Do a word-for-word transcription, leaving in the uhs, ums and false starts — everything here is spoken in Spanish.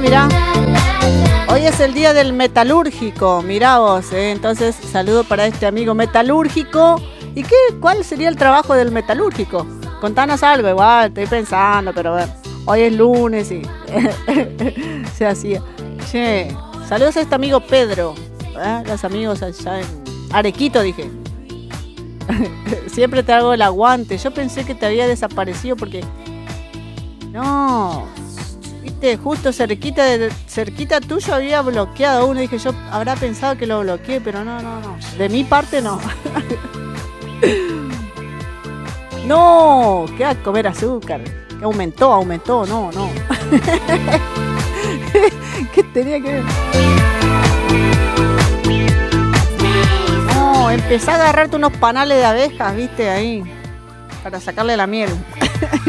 mirá. Hoy es el día del metalúrgico, mirá vos, ¿eh? Entonces saludo para este amigo metalúrgico. ¿Y qué? ¿Cuál sería el trabajo del metalúrgico? Contanos algo, igual, estoy pensando, pero bueno, hoy es lunes y se hacía. Che, saludos a este amigo Pedro, ¿eh? Los amigos allá en Arequito, dije. Siempre te hago el aguante. Yo pensé que te había desaparecido porque... No... Viste, justo cerquita de, cerquita tuyo había bloqueado uno. Dije yo, habrá pensado que lo bloqueé, pero no, no, no. De mi parte no. No, ¿qué a comer azúcar? Que aumentó, aumentó, no, no. ¿Qué tenía que ver? No, empezá a agarrarte unos panales de abejas, viste, ahí, para sacarle la miel.